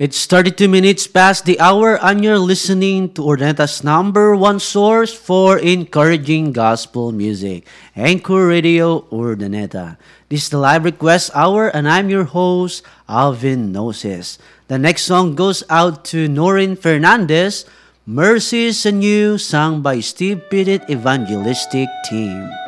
It's 32 minutes past the hour, and you're listening to Orneta's number one source for encouraging gospel music, Anchor Radio Urdaneta. This is the live request hour, and I'm your host, Alvin Gnosis. The next song goes out to Norin Fernandez, Mercy is Anew, sung by Steve Pettit Evangelistic Team.